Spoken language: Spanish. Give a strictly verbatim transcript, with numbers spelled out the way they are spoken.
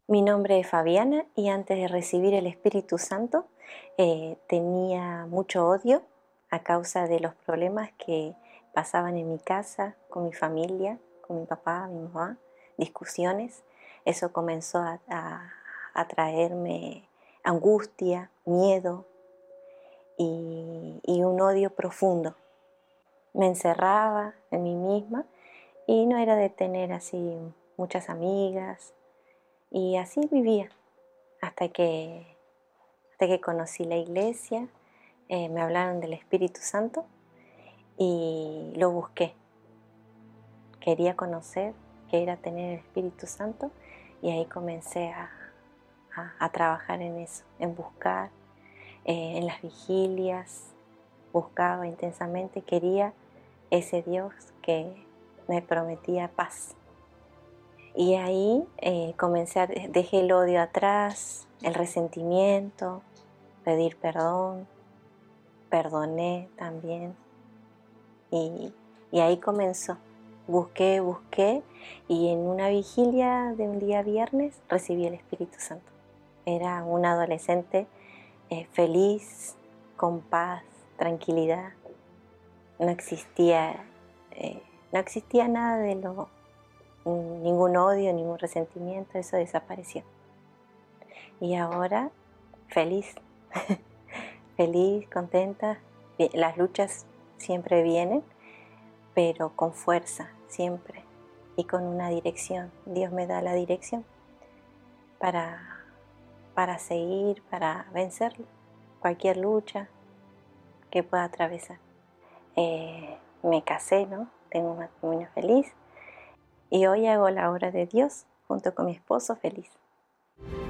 Mi nombre es Fabiana y antes de recibir el Espíritu Santo eh, tenía mucho odio a causa de los problemas que pasaban en mi casa, con mi familia, con mi papá, mi mamá, discusiones. Eso comenzó a, a, a traerme angustia, miedo y, y un odio profundo. Me encerraba en mí misma y no era de tener así muchas amigas. Y así vivía hasta que, hasta que conocí la iglesia, eh, me hablaron del Espíritu Santo y lo busqué. Quería conocer qué era tener el Espíritu Santo y ahí comencé a, a, a trabajar en eso, en buscar, eh, en las vigilias, buscaba intensamente, quería ese Dios que me prometía paz. Y ahí eh, comencé a, dejé el odio atrás, el resentimiento, pedir perdón, perdoné también. Y, y ahí comenzó. Busqué, busqué y en una vigilia de un día viernes recibí el Espíritu Santo. Era un adolescente eh, feliz, con paz, tranquilidad. No existía, eh, no existía nada de lo ningún odio, ningún resentimiento, eso desapareció. Y ahora feliz, feliz, contenta. Las luchas siempre vienen, pero con fuerza, siempre, y con una dirección. Dios me da la dirección para, para seguir, para vencer cualquier lucha que pueda atravesar. Eh, me casé, ¿no? Tengo un matrimonio feliz. Y hoy hago la obra de Dios junto con mi esposo feliz.